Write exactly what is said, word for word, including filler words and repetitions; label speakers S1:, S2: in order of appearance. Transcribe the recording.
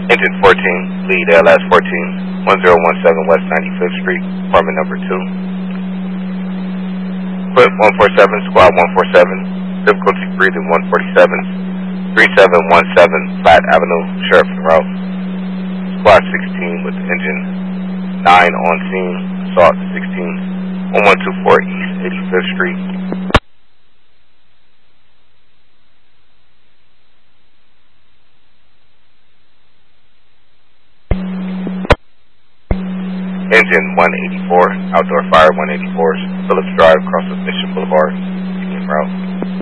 S1: Engine fourteen, lead L S fourteen, one zero one seven West ninety-fifth Street, apartment number two. Quit one four seven, squad one four seven, difficulty breathing one forty-seven, three seven one seven Platte Avenue, Sheriff Route. Squad sixteen with engine nine on scene, assault sixteen, one one two four East eighty-fifth Street. Engine one eighty-four, outdoor fire one eighty-fours, Phillips Drive, across with Mission Boulevard, Union Route.